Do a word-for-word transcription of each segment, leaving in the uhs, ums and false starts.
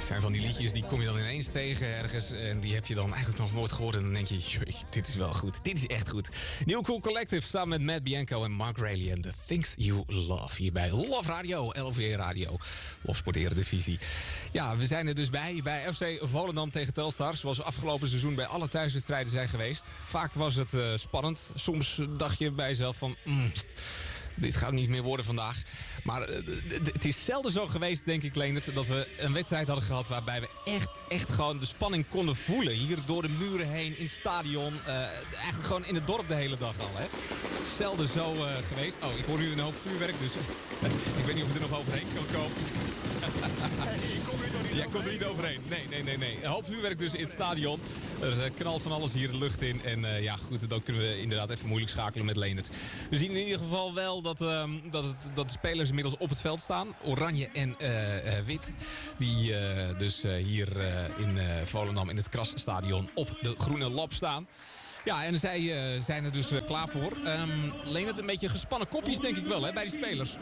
zijn van die liedjes, die kom je dan ineens tegen ergens. En die heb je dan eigenlijk nog nooit gehoord. En dan denk je, jee, dit is wel goed. Dit is echt goed. New Cool Collective samen met Matt Bianco en Mark Rayleigh. En The Things You Love. Hier bij Love Radio, L V Radio. Love Sport Eredivisie. Ja, we zijn er dus bij. Bij F C Volendam tegen Telstar. Zoals we afgelopen seizoen bij alle thuiswedstrijden zijn geweest. Vaak was het uh, spannend. Soms dacht je bij jezelf van... Mm, dit gaat niet meer worden vandaag. Maar uh, het is zelden zo geweest, denk ik, Leendert, dat we een wedstrijd hadden gehad waarbij we echt, echt gewoon de spanning konden voelen. Hier door de muren heen, in het stadion. Uh, eigenlijk gewoon in het dorp de hele dag al. Hè? Zelden zo uh, geweest. Oh, ik hoor nu een hoop vuurwerk, dus ik weet niet of we er nog overheen kan komen. Hey, kom er niet Jij komt er niet overheen. Nee, nee, nee, nee. Een hoop vuurwerk dus in het stadion. Er knalt van alles hier de lucht in. En uh, ja, goed, dan kunnen we inderdaad even moeilijk schakelen met Leendert. We zien in ieder geval wel dat, uh, dat, het, dat de spelers inmiddels op het veld staan. Oranje en uh, uh, wit. Die uh, dus uh, hier uh, in uh, Volendam in het Krasstadion op de groene lap staan. Ja, en zij uh, zijn er dus uh, klaar voor. Um, Leendert, een beetje gespannen kopjes denk ik wel, hè, bij die spelers.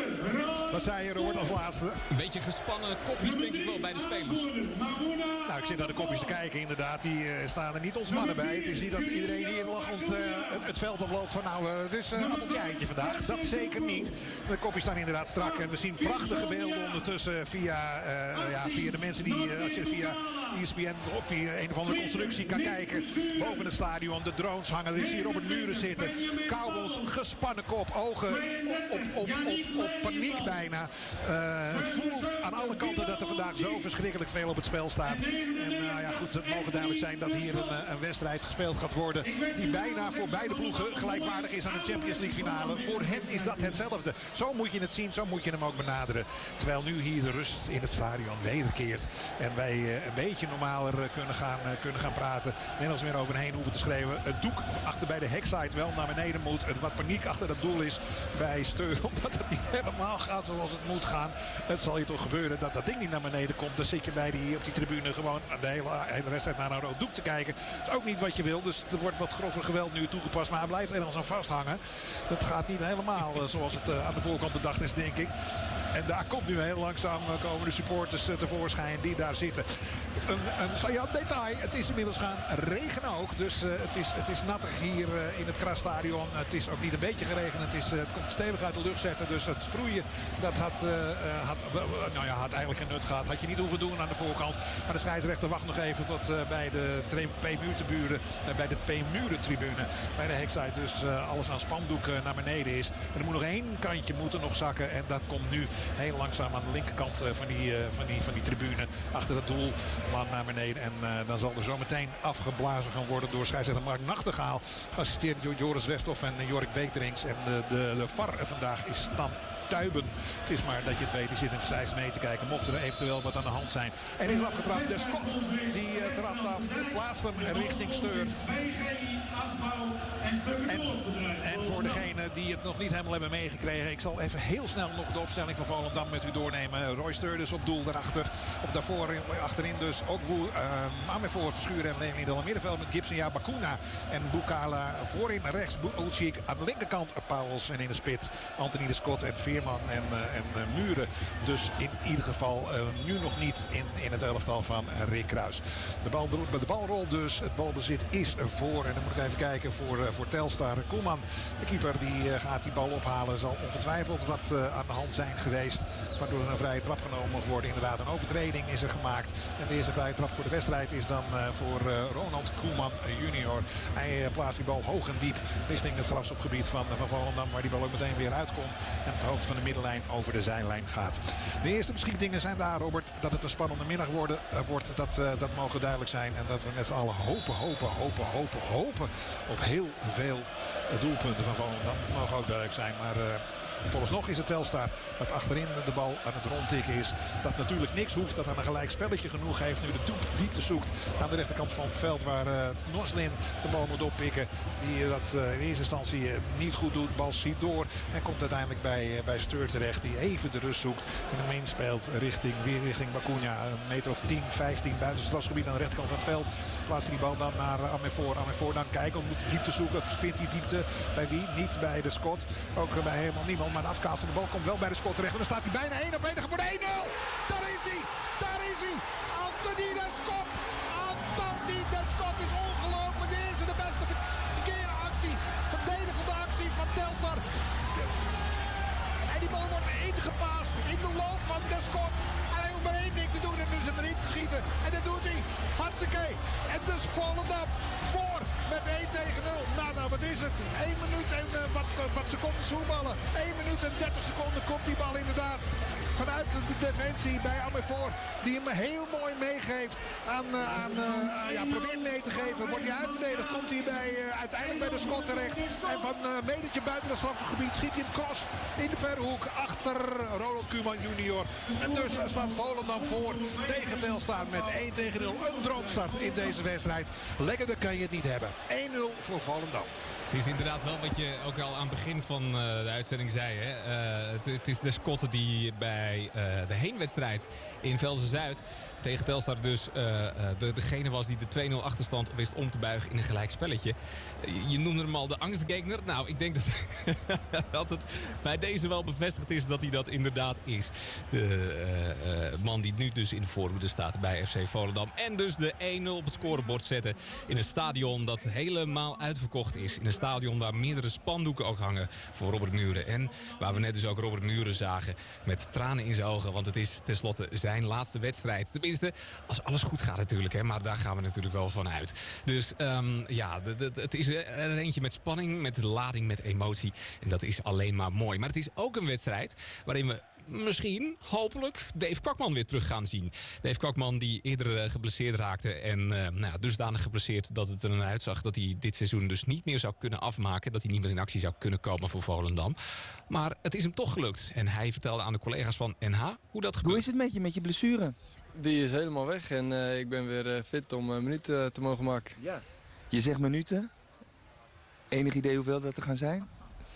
Wat zei je, Robert, als laatste? Een beetje gespannen kopjes denk ik wel bij de spelers. Nou, ik zit naar de kopjes te kijken, inderdaad. Die uh, staan er niet ontspannen bij. Het is niet dat iedereen hier lachend uh, het veld oploopt van nou, uh, het is uh, een appeltje vandaag. Dat zeker niet. De kopjes staan inderdaad strak. En we zien prachtige beelden ondertussen via, uh, ja, via de mensen die, uh, als je via E S P N of via een of andere constructie kan kijken. Boven het stadion. De drones hangen. Ik zie hier op het muren zitten. Cowboys, gespannen kop. Ogen op, op, op, op paniek bijna. Uh, voel aan alle kanten dat er vandaag zo verschrikkelijk veel op het spel staat. En uh, ja, goed, het mogen duidelijk zijn dat hier een, een wedstrijd gespeeld gaat worden. Die bijna voor beide ploegen gelijkwaardig is aan de Champions League finale. Voor hen is dat hetzelfde. Zo moet je het zien. Zo moet je hem ook benaderen. Terwijl nu hier de rust in het stadion wederkeert. En wij uh, een beetje normaler uh, kunnen, gaan, uh, kunnen gaan praten. Nergens meer overheen hoeven te schrijven. Het doek achter bij de heksite wel naar beneden moet. En wat paniek achter dat doel is bij Steur. Omdat het niet helemaal gaat zoals het moet gaan. Het zal je toch gebeuren dat dat ding niet naar beneden komt. Dan zit je bij die, op die tribune gewoon de hele, hele wedstrijd naar een rood doek te kijken. Dat is ook niet wat je wil. Dus er wordt wat grover geweld nu toegepast. Maar hij blijft ergens aan vasthangen. Dat gaat niet helemaal uh, zoals het uh, aan de voorkant bedacht is, denk ik. En daar komt nu heel langzaam uh, komen de supporters uh, tevoorschijn die daar zitten. Een, een saillant detail. Het is inmiddels gaan regenen ook. Dus uh, het, is, het is nattig hier uh, in het Krasstadion. Het is ook niet een beetje geregend. Het, is, uh, het komt stevig uit de lucht zetten. Dus het sproeien, dat had, uh, had, uh, nou ja, had eigenlijk geen nut gehad. Had je niet hoeven doen aan de voorkant. Maar de scheidsrechter wacht nog even tot uh, bij de P-muurtribune, uh, bij de P-murentribune, bij de heksite dus uh, alles aan spandoek uh, naar beneden is. En er moet nog één kantje moeten nog zakken. En dat komt nu heel langzaam aan de linkerkant uh, van, die, uh, van, die, van die tribune. Achter het doel, man naar beneden. En uh, dan zal er zo meteen afgeblazen gaan worden door scheidsrechter Mark Nachtegaal. Geassisteerd door Joris Westhoff en uh, Jork Weterings. En de, de, de V A R vandaag is Stan Tuiben. Het is maar dat je het weet, die zit in Vijf mee te kijken. Mocht er eventueel wat aan de hand zijn. En is afgetrapt. De Scott die uh, trapt af. Plaatst hem richting Steur. En, en voor degenen die het nog niet helemaal hebben meegekregen. Ik zal even heel snel nog de opstelling van Volendam met u doornemen. Roy Steur dus op doel daarachter. Of daarvoor achterin dus ook Woe, uh, Amefor, Verschuren en Lenin dan middenveld met Gibson, ja, Bakuna en Bukala. Voorin rechts Ulcik. Aan de linkerkant Pauwels en in de spits Anthony de Scott en Veerman en, uh, en uh, Muren. Dus in ieder geval uh, nu nog niet in, in het elftal van Rick Kruis. De bal, de bal rolt dus. Het balbezit is voor. En dan moet ik even kijken voor, uh, voor Telstar. Koeman, de keeper, die uh, gaat die bal ophalen. Zal ongetwijfeld wat uh, aan de hand zijn geweest. Waardoor er een vrije trap genomen mag worden. Inderdaad, een overtreding is er gemaakt. En de eerste vrije trap voor de wedstrijd is dan uh, voor uh, Ronald Koeman junior. Hij uh, plaatst die bal hoog en diep richting het strafschopgebied van, uh, van Volendam. Waar die bal ook meteen weer uitkomt. En op de hoogte van de middenlijn over de zijlijn gaat. De eerste beschietingen zijn daar, Robert. Dat het een spannende middag worden, uh, wordt, dat, uh, dat mogen duidelijk zijn. En dat we met z'n allen hopen, hopen, hopen, hopen, hopen op heel veel uh, doelpunten van Volendam. Dat mogen ook duidelijk zijn. Maar... Uh, Vooralsnog is het Telstar dat achterin de bal aan het rondtikken is. Dat natuurlijk niks hoeft. Dat aan een gelijk spelletje genoeg heeft. Nu de diepte zoekt aan de rechterkant van het veld. Waar uh, Noslin de bal moet oppikken. Die uh, dat uh, in eerste instantie uh, niet goed doet. De bal ziet door. En komt uiteindelijk bij, uh, bij Steur terecht. Die even de rust zoekt. En hem inspeelt richting, weer richting Bakuna. Een meter of tien, vijftien buiten het strafgebied aan de rechterkant van het veld. Plaatst die bal dan naar uh, Amefor. Amefor dan kijken. Moet de diepte zoeken. Vindt hij diepte bij wie? Niet bij de Scott. Ook uh, bij helemaal niemand. Maar de afkaats van de bal komt wel bij de Scott terecht. En dan staat hij bijna één op één. Dan wordt één nul. Daar is hij. Daar is hij. Scott. En hij hoeft maar één ding te doen en dat is hem erin te schieten. En dat doet hij. Hartstikke. En dus Volendam voor met één tegen nul. Nou, nou, wat is het? één minuut en uh, wat, uh, wat seconden zoekballen. één minuut en dertig seconden komt die bal inderdaad. Vanuit de defensie bij Amersfoort. Die hem heel mooi meegeeft. Aan, uh, aan uh, ja, probeert mee te geven. Wordt hij uitverdedigd. Komt hij bij, uh, uiteindelijk bij de Scott terecht. En van uh, metertje buiten het strafgebied schiet hij hem cross in de verre hoek. Achter Ronald Koeman junior. En dus staat Volendam voor tegen Telstar met één tegen nul. Een droomstart in deze wedstrijd. Lekkerder kan je het niet hebben. één nul voor Volendam. Het is inderdaad wel wat je ook al aan het begin van uh, de uitzending zei. Hè? Uh, het, het is de Scotte die bij uh, de heenwedstrijd in Velzen-Zuid tegen Telstar dus uh, uh, de, degene was die de twee nul achterstand wist om te buigen in een gelijk spelletje. Uh, je noemde hem al de angstgegner. Nou, ik denk dat, dat het bij deze wel bevestigd is dat hij dat inderdaad is. De uh, uh, man die nu dus in de voorhoede staat bij F C Volendam. En dus de één nul op het scorebord zetten in een stadion dat helemaal uitverkocht is. In een stadion waar meerdere spandoeken ook hangen voor Robert Muren. En waar we net dus ook Robert Muren zagen met tranen in zijn ogen. Want het is tenslotte zijn laatste wedstrijd. Tenminste, als alles goed gaat natuurlijk. Hè, maar daar gaan we natuurlijk wel van uit. Dus um, ja, de, de, het is er eentje met spanning, met lading, met emotie. En dat is alleen maar mooi. Maar het is ook een wedstrijd waarin we misschien, hopelijk, Dave Kwakman weer terug gaan zien. Dave Kwakman die eerder uh, geblesseerd raakte. En uh, nou ja, dusdanig geblesseerd dat het er een uitzag dat hij dit seizoen dus niet meer zou kunnen afmaken. Dat hij niet meer in actie zou kunnen komen voor Volendam. Maar het is hem toch gelukt. En hij vertelde aan de collega's van N H hoe dat gebeurt. Hoe is het met je, met je blessure? Die is helemaal weg en uh, ik ben weer uh, fit om uh, minuten uh, te mogen maken. Ja. Je zegt minuten. Enig idee hoeveel dat er gaan zijn?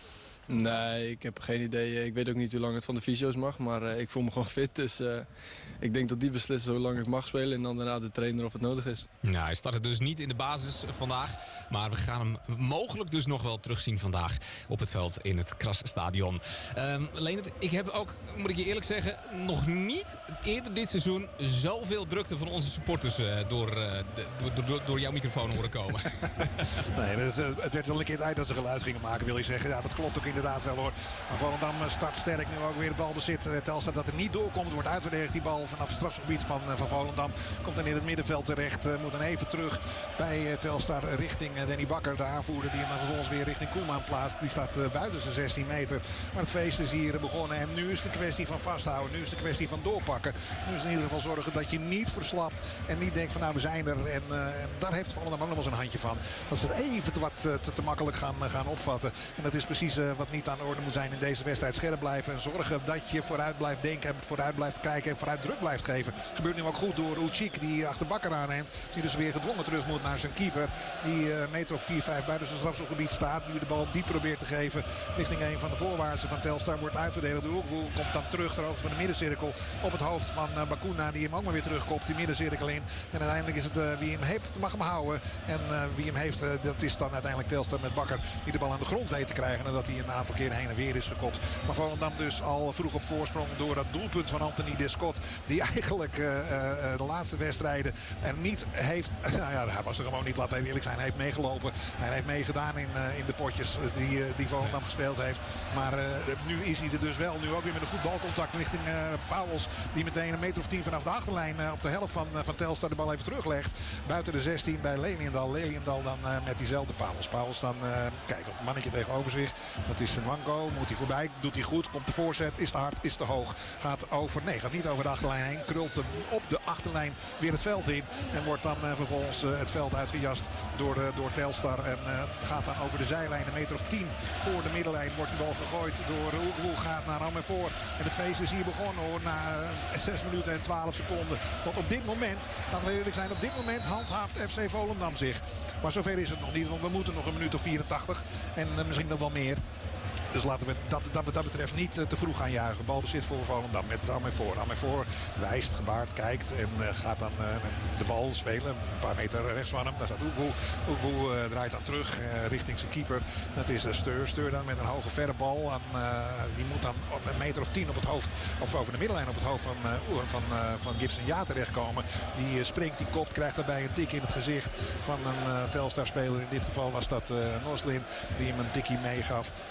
Nee, ik heb geen idee. Ik weet ook niet hoe lang het van de fysio's mag, maar uh, ik voel me gewoon fit. Dus uh, ik denk dat die beslissen hoe lang ik mag spelen en dan daarna de trainer of het nodig is. Nou, hij startte dus niet in de basis vandaag, maar we gaan hem mogelijk dus nog wel terugzien vandaag op het veld in het Krasstadion. Um, Leendert, ik heb ook, moet ik je eerlijk zeggen, nog niet eerder dit seizoen zoveel drukte van onze supporters uh, door, uh, de, door, door, door jouw microfoon horen komen. Nee, dus, uh, het werd wel een keer tijd dat ze geluid gingen maken, wil je zeggen. Ja, dat klopt ook inderdaad wel hoor. Maar Volendam start sterk, nu ook weer de bal bezit. Uh, Telstar dat er niet doorkomt, wordt uitverdedigd die bal vanaf het strafgebied van, uh, van Volendam. Komt dan in het middenveld terecht, uh, moet dan even terug bij uh, Telstar richting uh, Danny Bakker, de aanvoerder die hem dan vervolgens weer richting Koeman plaatst. Die staat uh, buiten zijn zestien meter. Maar het feest is hier begonnen en nu is het de kwestie van vasthouden. Nu is het de kwestie van doorpakken. Nu is het in ieder geval zorgen dat je niet verslapt en niet denkt van nou we zijn er. En, uh, en daar heeft Volendam ook nog wel eens een handje van. Dat ze het even wat uh, te, te makkelijk gaan, uh, gaan opvatten. En dat is precies uh, wat niet aan de orde moet zijn in deze wedstrijd. Scherp blijven en zorgen dat je vooruit blijft denken en vooruit blijft kijken en vooruit druk blijft geven. Gebeurt nu ook goed door Ucik die achter Bakker aanneemt. Die dus weer gedwongen terug moet naar zijn keeper. Die uh, meter of vier, vijf buiten zijn strafschopgebied staat. Nu de bal diep probeert te geven richting een van de voorwaartsen van Telstar. Wordt uitverdedigd door Oekwoe. Komt dan terug ter hoogte van de middencirkel op het hoofd van uh, Bakuna. Die hem ook maar weer terugkomt. Die middencirkel in. En uiteindelijk is het uh, wie hem heeft mag hem houden. En uh, wie hem heeft uh, dat is dan uiteindelijk Telstar met Bakker. Die de bal aan de grond weet te krijgen. Nadat hij een aantal keer heen en weer is gekopt. Maar Volendam dus al vroeg op voorsprong door dat doelpunt van Anthony Descott. Die eigenlijk uh, uh, de laatste wedstrijden er niet heeft. Nou ja, hij was er gewoon niet, laten we eerlijk zijn. Hij heeft meegelopen. Hij heeft meegedaan in, uh, in de potjes die, uh, die Volendam gespeeld heeft. Maar uh, nu is hij er dus wel. Nu ook weer met een goed balcontact richting uh, Pauwels. Die meteen een meter of tien vanaf de achterlijn uh, op de helft van, uh, van Telstar de bal even teruglegt. Buiten de zestien bij Leliendal. Leliendal dan uh, met diezelfde Pauwels. Pauwels dan, uh, kijk, op het mannetje tegenover zich. Dat is Nwango. Moet hij voorbij. Doet hij goed. Komt de voorzet. Is te hard. Is te hoog. Gaat over. Nee, gaat niet over de achterlijn heen. Krult hem op de achterlijn weer het veld in. En wordt dan uh, vervolgens uh, het veld uitgejast door, uh, door Telstar. En uh, gaat dan over de zijlijn. Een meter of tien voor de middenlijn wordt de bal gegooid door Oekwoe. Gaat naar Amersfoort. En het feest is hier begonnen hoor. Na uh, zes minuten en twaalf seconden. Want op dit moment, laten we eerlijk zijn, op dit moment handhaaft F C Volendam zich. Maar zover is het nog niet. Want we moeten nog een minuut of vierentachtig. En uh, misschien nog wel meer. Dus laten we dat, dat, dat betreft niet te vroeg gaan juichen. Balbezit voor Volendam met Amersfoort. Amersfoort wijst, gebaard, kijkt en uh, gaat dan uh, de bal spelen. Een paar meter rechts van hem. Daar staat Oekwoe. Oekwoe uh, draait dan terug uh, richting zijn keeper. Dat is uh, Steur. Steur dan met een hoge verre bal. En, uh, die moet dan op een meter of tien op het hoofd. Of over de middenlijn op het hoofd van, uh, van, uh, van Gibson Ja terechtkomen. Die uh, springt, die kopt, krijgt daarbij een tik in het gezicht van een uh, Telstar speler. In dit geval was dat uh, Noslin die hem een tikkie meegaf. En uh,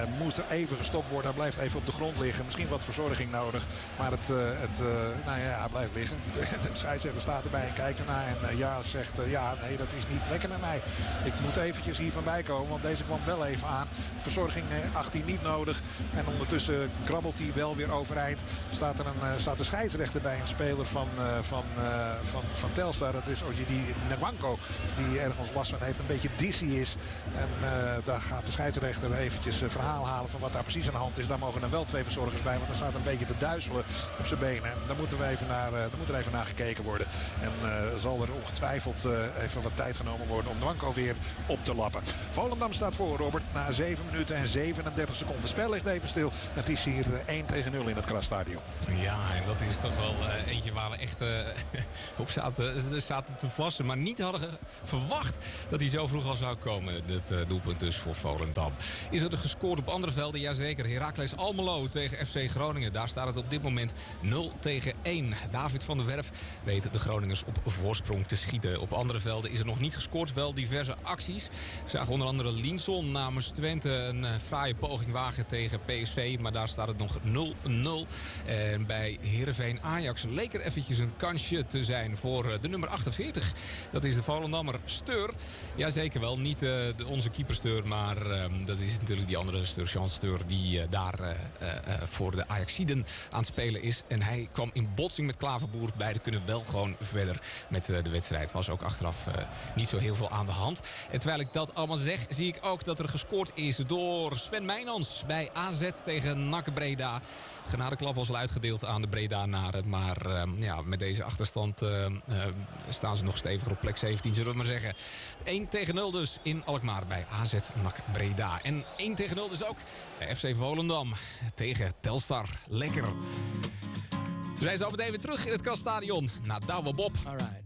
moet er even gestopt worden. Hij blijft even op de grond liggen. Misschien wat verzorging nodig. Maar het, uh, het uh, nou ja, hij blijft liggen. De scheidsrechter staat erbij en kijkt ernaar. En uh, ja, zegt uh, ja, nee, dat is niet lekker met mij. Ik moet eventjes hier van bij komen. Want deze kwam wel even aan. Verzorging uh, acht hij niet nodig. En ondertussen krabbelt hij wel weer overeind. Staat er een, uh, staat de scheidsrechter bij. Een speler van, uh, van, uh, van, van Telstar. Dat is Ojedi Nwanko. Die ergens last van heeft. Een beetje dizzy is. En uh, daar gaat de scheidsrechter eventjes uh, verhaal halen van wat daar precies aan de hand is. Daar mogen er wel twee verzorgers bij. Want dan staat een beetje te duizelen op zijn benen. En daar, moeten we even naar, uh, daar moet er even naar gekeken worden. En uh, zal er ongetwijfeld uh, even wat tijd genomen worden om Nwanko weer op te lappen. Volendam staat voor, Robert. Na zeven minuten en zevenendertig seconden. Spel ligt even stil. Het is hier uh, één tegen nul in het Krasstadion. Ja, en dat is toch wel uh, eentje waar we echt uh, op zaten, zaten te vlassen. Maar niet hadden verwacht dat hij zo vroeg al zou komen. Het uh, doelpunt dus voor Volendam. Is er gescoord op andere velden? Jazeker. Heracles Almelo tegen F C Groningen. Daar staat het op dit moment nul tegen één. David van der Werf weet de Groningers op voorsprong te schieten. Op andere velden is er nog niet gescoord. Wel diverse acties. We zagen onder andere Linson namens Twente een uh, fraaie poging wagen tegen P S V. Maar daar staat het nog nul nul. En bij Heerenveen Ajax leek er eventjes een kansje te zijn voor uh, de nummer achtenveertig. Dat is de Volendammer Steur. Jazeker wel. Niet uh, de, onze keeper Steur, maar uh, dat is natuurlijk die andere Steur, Jean Steur, die uh, daar uh, uh, voor de Ajaxiden aan het spelen is. En hij kwam in botsing met Klaverboer. Beiden kunnen wel gewoon verder met uh, de wedstrijd. Was ook achteraf uh, niet zo heel veel aan de hand. En terwijl ik dat allemaal zeg, zie ik ook dat er gescoord is door Sven Meijnans bij A Z tegen N A C Breda. Genadeklap was al uitgedeeld aan de Bredanaren. Maar uh, ja, met deze achterstand uh, uh, staan ze nog stevig op plek zeventien, zullen we maar zeggen. één tegen nul dus in Alkmaar bij A Z N A C Breda. En één tegen nul dus ook bij F C Volendam tegen Telstar. Lekker. We zijn zo meteen weer terug in het Krasstadion naar Douwe Bob. All right.